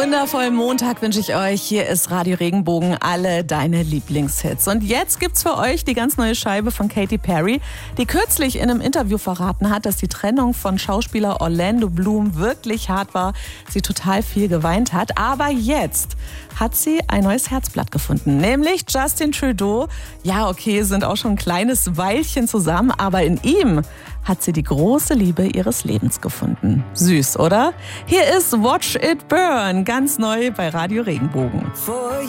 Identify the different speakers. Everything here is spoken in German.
Speaker 1: wundervollen Montag wünsche ich euch. Hier ist Radio Regenbogen, alle deine Lieblingshits. Und jetzt gibt's für euch die ganz neue Scheibe von Katy Perry, die kürzlich in einem Interview verraten hat, dass die Trennung von Schauspieler Orlando Bloom wirklich hart war, sie total viel geweint hat. Aber jetzt hat sie ein neues Herzblatt gefunden, nämlich Justin Trudeau. Ja, okay, sind auch schon ein kleines Weilchen zusammen, aber in ihm hat sie die große Liebe ihres Lebens gefunden. Süß, oder? Hier ist Watch It Burn, ganz neu bei Radio Regenbogen.